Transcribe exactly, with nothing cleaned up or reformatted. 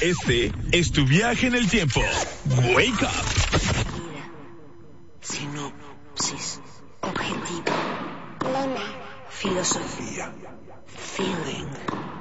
Este es tu viaje en el tiempo. Wake up. Vida. Sinopsis. Objetivo. Lema. Filosofía. Feeling.